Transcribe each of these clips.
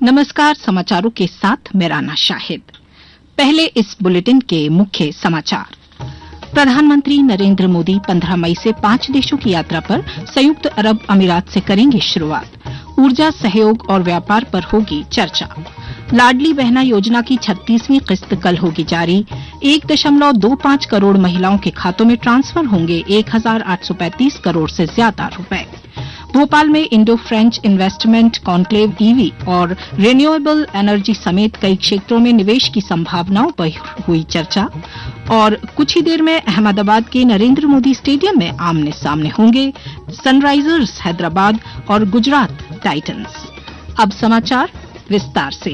नमस्कार, समाचारों के साथ मैं राना शाहिद। पहले इस बुलेटिन के मुख्य समाचार। प्रधानमंत्री नरेंद्र मोदी 15 मई से 5 देशों की यात्रा पर संयुक्त अरब अमीरात से करेंगे शुरुआत। ऊर्जा सहयोग और व्यापार पर होगी चर्चा। लाडली बहना योजना की 36वीं किस्त कल होगी जारी। 1.25 करोड़ महिलाओं के खातों में ट्रांसफर होंगे 1835 करोड़ से ज्यादा रुपए। भोपाल में Indo French investment conclave EV और रिन्यूएबल एनर्जी समेत कई क्षेत्रों में निवेश की संभावनाओं पर हुई चर्चा। और कुछ ही देर में अहमदाबाद के नरेंद्र मोदी स्टेडियम में आमने सामने होंगे सनराइजर्स हैदराबाद और गुजरात टाइटंस। अब समाचार विस्तार से।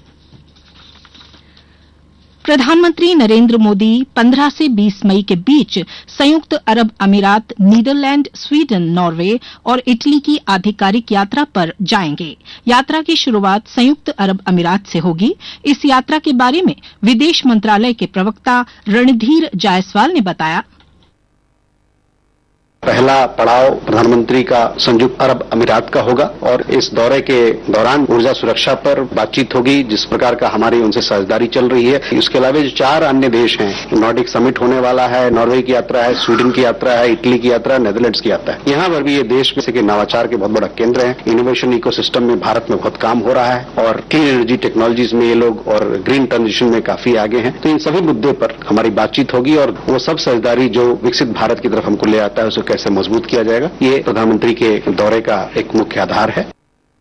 प्रधानमंत्री नरेंद्र मोदी 15 से 20 मई के बीच संयुक्त अरब अमीरात, नीदरलैंड, स्वीडन, नॉर्वे और इटली की आधिकारिक यात्रा पर जाएंगे। यात्रा की शुरुआत संयुक्त अरब अमीरात से होगी। इस यात्रा के बारे में विदेश मंत्रालय के प्रवक्ता रणधीर जायसवाल ने बताया। पहला पड़ाव प्रधानमंत्री का संयुक्त अरब अमीरात का होगा और इस दौरे के दौरान ऊर्जा सुरक्षा पर बातचीत होगी, जिस प्रकार का हमारी उनसे साझेदारी चल रही है। इसके अलावा जो 4 अन्य देश हैं, नॉर्डिक समिट होने वाला है, नॉर्वे की यात्रा है, स्वीडन की यात्रा है, इटली की यात्रा है, नेदरलैंड्स की यात्रा है। यहाँ पर भी ये देश में से नवाचार के बहुत बड़ा केंद्र है। इनोवेशन इकोसिस्टम में भारत में बहुत काम हो रहा है और क्लीन एनर्जी टेक्नोलॉजीज में ये लोग और ग्रीन ट्रांजिशन में काफी आगे हैं। तो इन सभी मुद्दे पर हमारी बातचीत होगी और वो सब साझेदारी जो विकसित भारत की तरफ हमको ले आता है उसे कैसे मजबूत किया जाएगा, ये प्रधानमंत्री के दौरे का एक मुख्य आधार है।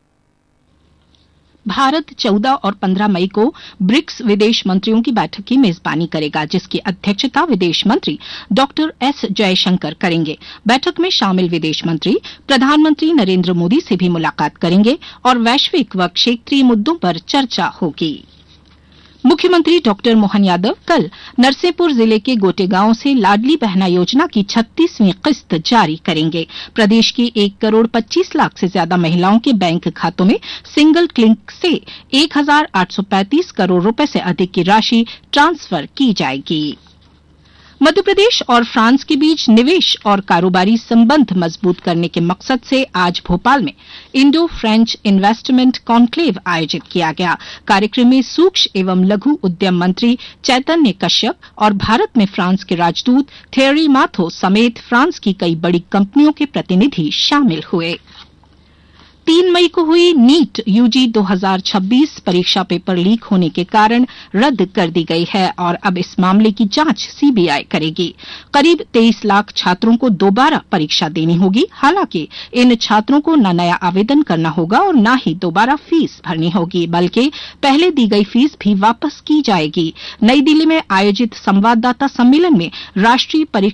भारत 14 और 15 मई को ब्रिक्स विदेश मंत्रियों की बैठक की मेजबानी करेगा, जिसकी अध्यक्षता विदेश मंत्री डॉक्टर एस जयशंकर करेंगे। बैठक में शामिल विदेश मंत्री प्रधानमंत्री नरेंद्र मोदी से भी मुलाकात करेंगे और वैश्विक व क्षेत्रीय मुद्दों पर चर्चा होगी। मुख्यमंत्री डॉक्टर मोहन यादव कल नरसिंहपुर जिले के गोटेगांव से लाडली बहना योजना की 36वीं किस्त जारी करेंगे। प्रदेश की 1 करोड़ 25 लाख से ज्यादा महिलाओं के बैंक खातों में सिंगल क्लिक से 1835 करोड़ रुपए से अधिक की राशि ट्रांसफर की जाएगी। मध्य प्रदेश और फ्रांस के बीच निवेश और कारोबारी संबंध मजबूत करने के मकसद से आज भोपाल में इंडो फ्रेंच इन्वेस्टमेंट कॉन्क्लेव आयोजित किया गया। कार्यक्रम में सूक्ष्म एवं लघु उद्यम मंत्री चैतन्य कश्यप और भारत में फ्रांस के राजदूत थेयरी माथो समेत फ्रांस की कई बड़ी कंपनियों के प्रतिनिधि शामिल हुए। 3 मई को हुई नीट यूजी 2026 परीक्षा पेपर लीक होने के कारण रद्द कर दी गई है और अब इस मामले की जांच सीबीआई करेगी। करीब 23 लाख छात्रों को दोबारा परीक्षा देनी होगी। हालांकि इन छात्रों को न नया आवेदन करना होगा और न ही दोबारा फीस भरनी होगी, बल्कि पहले दी गई फीस भी वापस की जाएगी। नई दिल्ली में आयोजित संवाददाता सम्मेलन में राष्ट्रीय